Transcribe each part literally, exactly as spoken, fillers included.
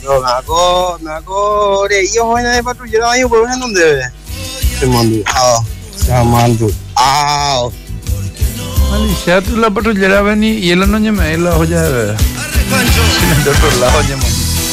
No, me hago, me hago de ellos vaina de patrullera ahí, pues en donde se mandó. Ah, se mandó. Ah. Alicia, tú la patrullera vení y él no llama la olla de verdad. De otro lado llama.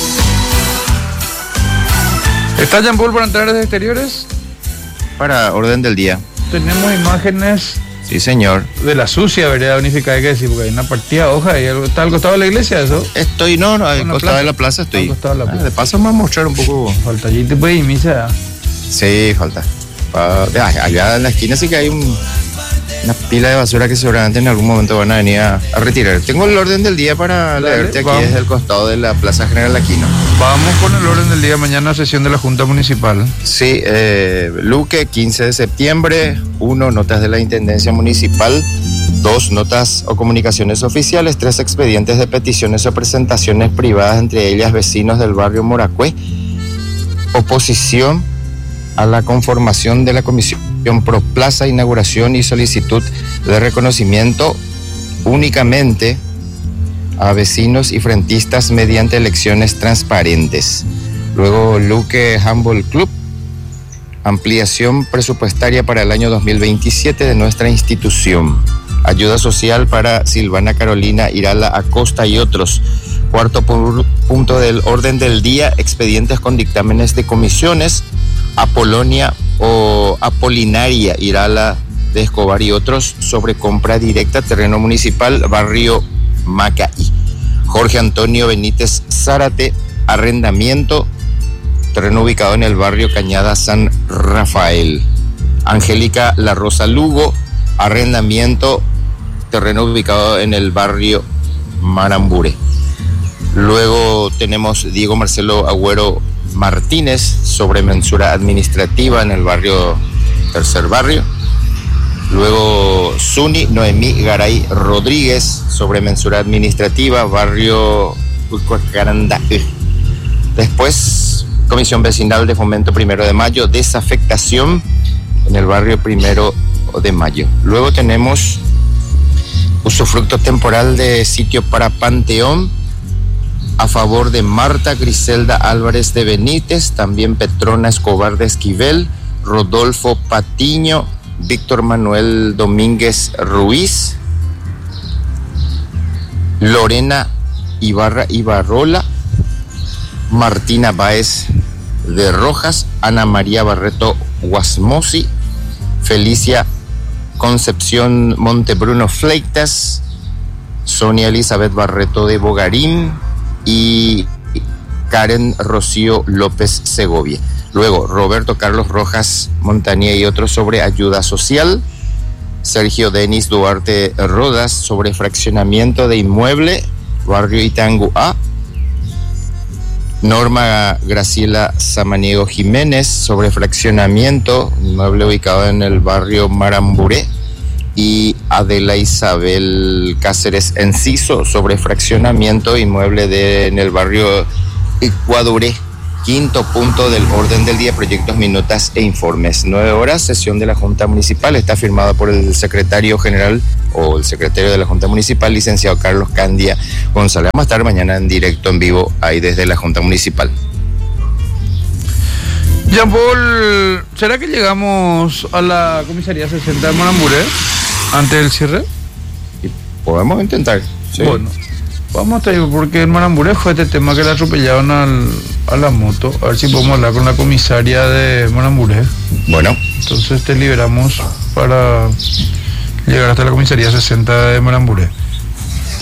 ¿Está Jean Paul para entrar desde exteriores? Para orden del día. Tenemos imágenes. Sí, señor. De la sucia vereda unificada, hay que decir, porque hay una partida de hoja y algo, está al costado de la iglesia, ¿eso? Estoy, no, no, al costado plaza? de la plaza estoy. Al costado de la plaza. Ah, de paso vamos a mostrar un poco. Falta allí, te puede ir, misa. Sí, falta. Pa... Allá en la esquina sí que hay un... una pila de basura que seguramente en algún momento van a venir a, a retirar. Tengo el orden del día para Dale, leerte aquí vamos. Desde el costado de la Plaza General Aquino. Vamos con el orden del día. Mañana sesión de la Junta Municipal. Sí, eh, Luque, quince de septiembre. Uno, notas de la Intendencia Municipal. Dos, notas o comunicaciones oficiales. Tres, expedientes de peticiones o presentaciones privadas, entre ellas vecinos del barrio Moracué. Oposición a la conformación de la Comisión Pro Plaza, inauguración y solicitud de reconocimiento únicamente a vecinos y frentistas mediante elecciones transparentes. Luego, Luque Handball Club, ampliación presupuestaria para el año dos mil veintisiete de nuestra institución. Ayuda social para Silvana Carolina Irala Acosta y otros. Cuarto punto del orden del día, expedientes con dictámenes de comisiones. Apolonia o Apolinaria Irala de Escobar y otros sobre compra directa, terreno municipal, barrio Macaí. Jorge Antonio Benítez Zárate, arrendamiento, terreno ubicado en el barrio Cañada San Rafael. Angélica La Rosa Lugo, arrendamiento, terreno ubicado en el barrio Marambure. Luego tenemos Diego Marcelo Agüero Martínez, sobre mensura administrativa en el barrio Tercer Barrio. Luego Zuni Noemí Garay Rodríguez, sobre mensura administrativa, barrio Ucuacarandá. Después, Comisión Vecinal de Fomento Primero de Mayo, desafectación en el barrio Primero de Mayo. Luego tenemos usufructo temporal de sitio para Panteón a favor de Marta Griselda Álvarez de Benítez, también Petrona Escobar de Esquivel, Rodolfo Patiño, Víctor Manuel Domínguez Ruiz, Lorena Ibarra Ibarrola, Martina Báez de Rojas, Ana María Barreto Guasmosi, Felicia Concepción Montebruno Fleitas, Sonia Elizabeth Barreto de Bogarín y Karen Rocío López Segovia. Luego, Roberto Carlos Rojas Montañé y otros sobre ayuda social. Sergio Denis Duarte Rodas, sobre fraccionamiento de inmueble, barrio Itangu A. Norma Graciela Samaniego Jiménez, sobre fraccionamiento, inmueble ubicado en el barrio Maramburé. Y Adela Isabel Cáceres Enciso, sobre fraccionamiento, inmueble de, en el barrio Ecuadoré. Quinto punto del orden del día, proyectos, minutas e informes. Nueve horas, sesión de la Junta Municipal. Está firmada por el secretario general o el secretario de la Junta Municipal, licenciado Carlos Candia González. Vamos a estar mañana en directo, en vivo, ahí desde la Junta Municipal. Jean Paul, ¿será que llegamos a la comisaría sesenta de Moramburé antes del cierre? Y podemos intentar. Sí. Bueno, vamos a ir, porque en Moramburé fue este tema que le atropellaron al, a la moto. A ver si podemos hablar con la comisaria de Moramburé. Bueno. Entonces te liberamos para llegar hasta la comisaría sesenta de Moramburé.